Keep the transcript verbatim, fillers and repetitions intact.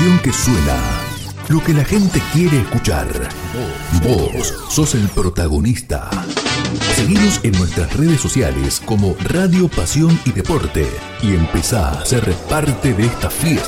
información que suena, lo que la gente quiere escuchar. Vos sos el protagonista. Seguinos en nuestras redes sociales como Radio Pasión y Deporte y empezá a ser parte de esta fiesta.